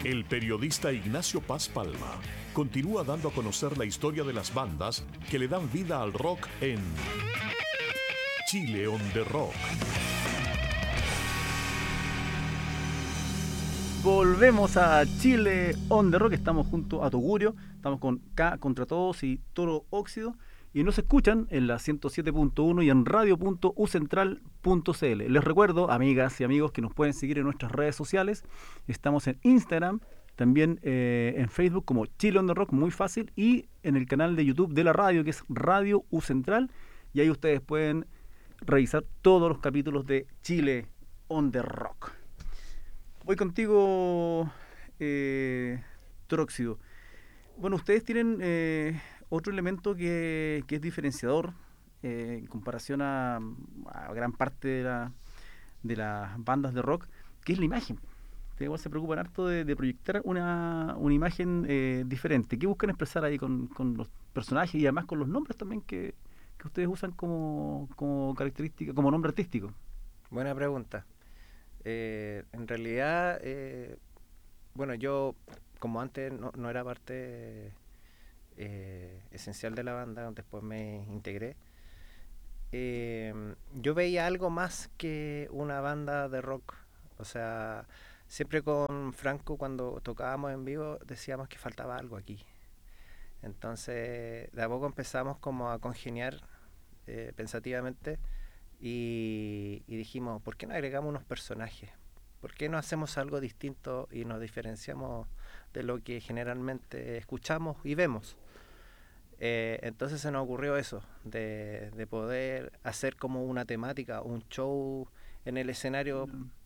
El periodista Ignacio Paz Palma continúa dando a conocer la historia de las bandas que le dan vida al rock en Chile on the Rock. Volvemos a Chile on the Rock. Estamos junto a Togurio, estamos con K contra Todos y Toro Óxido, y nos escuchan en la 107.1 y en radio.ucentral.cl. Les recuerdo, amigas y amigos, que nos pueden seguir en nuestras redes sociales. Estamos en Instagram, también en Facebook como Chile on the Rock, muy fácil, y en el canal de YouTube de la radio, que es Radio U Central, y ahí ustedes pueden revisar todos los capítulos de Chile on the Rock. Voy contigo, Tróxido. Bueno, ustedes tienen otro elemento que es diferenciador en comparación a gran parte de las bandas de rock, que es la imagen. Ustedes igual se preocupan harto de proyectar una imagen diferente. ¿Qué buscan expresar ahí con los personajes y además con los nombres también que ustedes usan como característica, como nombre artístico? Buena pregunta. En realidad, bueno, yo como antes no era parte esencial de la banda, después me integré, yo veía algo más que una banda de rock. O sea, siempre con Franco cuando tocábamos en vivo decíamos que faltaba algo aquí. Entonces de a poco empezamos como a congeniar pensativamente y dijimos, ¿por qué no agregamos unos personajes? ¿Por qué no hacemos algo distinto y nos diferenciamos de lo que generalmente escuchamos y vemos? Entonces se nos ocurrió eso, de poder hacer como una temática, un show en el escenario